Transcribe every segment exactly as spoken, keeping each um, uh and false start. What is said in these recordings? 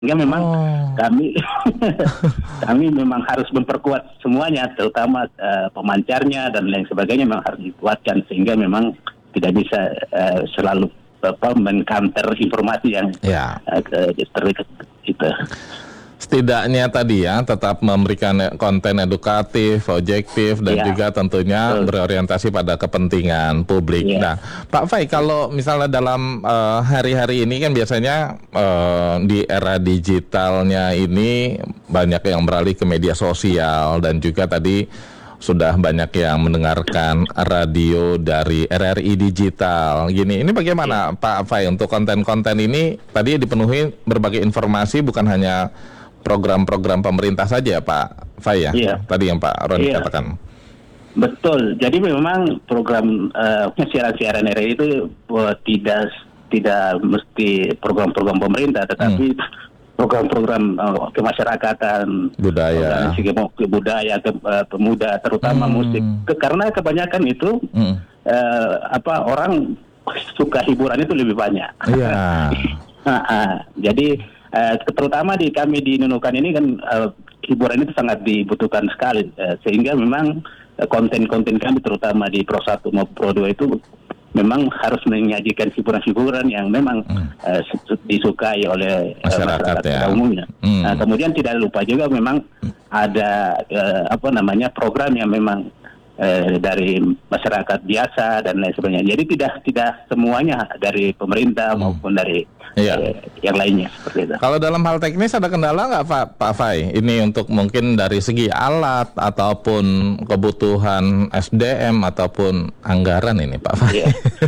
Sehingga memang Oh. kami kami memang harus memperkuat semuanya, terutama uh, pemancarnya dan lain sebagainya memang harus dikuatkan sehingga memang tidak bisa uh, selalu apa men-counter informasi yang Ya. uh, terdekat itu. Setidaknya tadi ya tetap memberikan konten edukatif, objektif dan Ya. juga tentunya Betul. berorientasi pada kepentingan publik. Ya. Nah, Pak Fai, kalau misalnya dalam uh, hari-hari ini kan biasanya uh, di era digitalnya ini banyak yang beralih ke media sosial dan juga tadi sudah banyak yang mendengarkan radio dari R R I Digital. Gini, ini bagaimana Pak Fai untuk konten-konten ini tadi dipenuhi berbagai informasi bukan hanya program-program pemerintah saja Pak Fai ya? Iya. Tadi yang Pak Roni Iya. katakan. Betul. Jadi memang program uh, siaran-siaran R R I itu uh, tidak tidak mesti program-program pemerintah, tetapi program-program uh, kemasyarakatan, Budaya. organisasi ke budaya, ke, uh, pemuda, terutama Hmm. musik. Ke, karena kebanyakan itu Hmm. uh, apa orang suka hiburan itu lebih banyak. Iya. Nah, uh, jadi uh, terutama di kami di Nunukan ini kan uh, hiburan itu sangat dibutuhkan sekali, uh, sehingga memang uh, konten-konten kami terutama di Pro satu maupun Pro dua itu memang harus menyajikan hiburan-hiburan yang memang Hmm. uh, disukai oleh uh, Masyarakat, masyarakat ya. pada umumnya. Hmm. Nah, kemudian tidak lupa juga memang ada uh, apa namanya program yang memang uh, dari masyarakat biasa dan lain sebagainya. Jadi tidak tidak semuanya dari pemerintah Hmm. maupun dari Iya. uh, yang lainnya seperti itu. Kalau dalam hal teknis ada kendala nggak Pak, Pak Fai? Ini untuk mungkin dari segi alat ataupun kebutuhan S D M ataupun anggaran ini Pak Fai. Iya.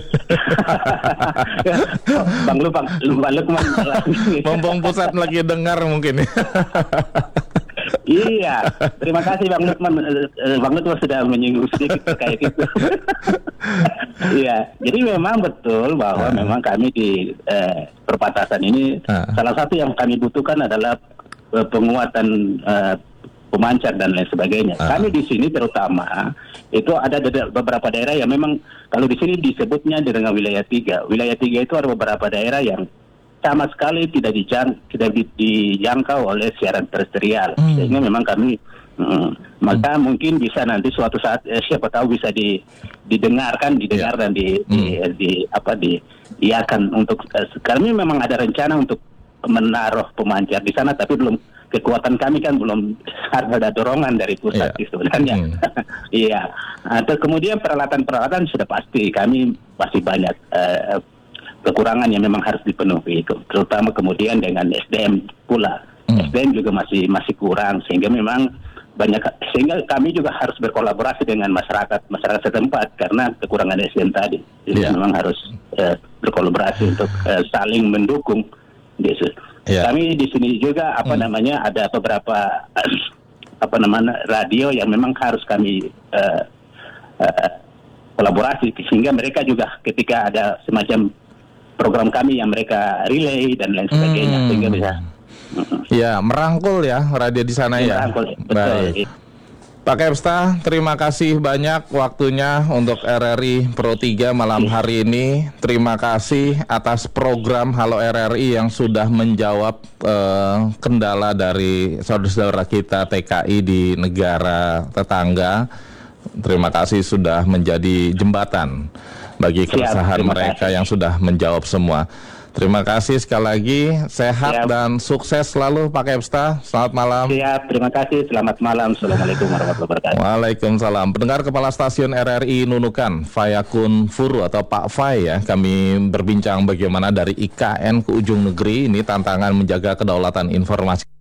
Bang Lukman, Bang Lukman. Mumpung pusat lagi dengar mungkin. Iya, terima kasih Bang Lukman. Eh, eh, Bang Lukman sudah menyinggung sedikit kayak gitu. Iya, jadi memang betul bahwa Ah. memang kami di eh, perbatasan ini Ah. salah satu yang kami butuhkan adalah eh, penguatan eh, pemancar dan lain sebagainya. Ah. Kami di sini terutama itu ada de- beberapa daerah yang memang kalau di sini disebutnya dengan wilayah tiga. Wilayah tiga itu ada beberapa daerah yang sama sekali tidak dijang, tidak di- dijangkau oleh siaran terestrial, Hmm. sehingga memang kami mm, maka mungkin bisa nanti suatu saat eh, siapa tahu bisa di, didengarkan, didengar dan di, di, di apa di iakan untuk eh, kami memang ada rencana untuk menaruh pemancar di sana, tapi belum kekuatan kami kan belum ada dorongan dari pusat Iya. sebenarnya. Hmm. Iya. Atau kemudian peralatan-peralatan sudah pasti kami masih banyak eh, kekurangan yang memang harus dipenuhi, terutama kemudian dengan S D M pula. Hmm. S D M juga masih masih kurang sehingga memang banyak sehingga kami juga harus berkolaborasi dengan masyarakat masyarakat setempat karena kekurangan S D M tadi. Jadi Yeah. memang harus eh, berkolaborasi untuk eh, saling mendukung. Gitu. Yeah. Kami di sini juga apa Hmm. namanya ada beberapa apa namanya radio yang memang harus kami eh, eh, kolaborasi sehingga mereka juga ketika ada semacam program kami yang mereka relay dan lain sebagainya Hmm. sehingga bisa Ya, merangkul ya radio di sana ya. merangkul. Betul. Baik. Pak Kepsta, terima kasih banyak waktunya untuk R R I Pro tiga malam hari ini. Terima kasih atas program Halo R R I yang sudah menjawab eh, kendala dari saudara-saudara kita T K I di negara tetangga. Terima kasih sudah menjadi jembatan bagi Siap, keresahan terima mereka kasih. yang sudah menjawab semua. Terima kasih sekali lagi, sehat Siap. dan sukses selalu Pak Kepsta. Selamat malam. Siap, terima kasih. Selamat malam. Assalamualaikum warahmatullahi wabarakatuh. Waalaikumsalam. Pendengar Kepala Stasiun R R I Nunukan, Fayakun Furu atau Pak Fai ya. Kami berbincang bagaimana dari I K N ke ujung negeri ini tantangan menjaga kedaulatan informasi.